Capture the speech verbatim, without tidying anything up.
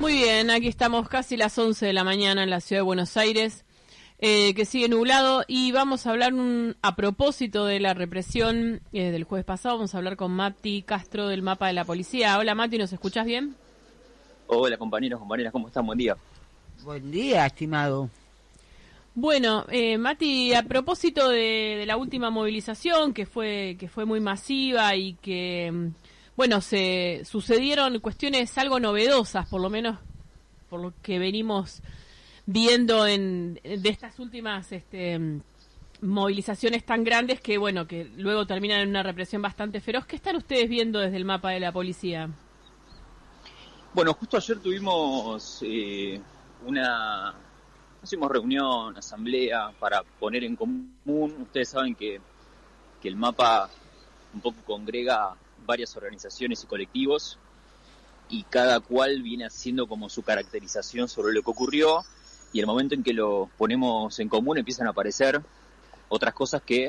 Muy bien, aquí estamos casi las once de la mañana en la ciudad de Buenos Aires, eh, que sigue nublado, y vamos a hablar un, a propósito de la represión eh, del jueves pasado. Vamos a hablar con Mati Castro del Mapa de la Policía. Hola Mati, ¿nos escuchás bien? Hola compañeros, compañeras, ¿cómo están? Buen día. Buen día, estimado. Bueno, eh, Mati, a propósito de, de la última movilización, que fue que fue muy masiva y que, bueno, se sucedieron cuestiones algo novedosas, por lo menos por lo que venimos viendo en de estas últimas este, movilizaciones tan grandes que, bueno, que luego terminan en una represión bastante feroz. ¿Qué están ustedes viendo desde el Mapa de la Policía? Bueno, justo ayer tuvimos eh, una... Hicimos reunión, asamblea para poner en común. Ustedes saben que, que el mapa un poco congrega varias organizaciones y colectivos y cada cual viene haciendo como su caracterización sobre lo que ocurrió, y el momento en que lo ponemos en común empiezan a aparecer otras cosas que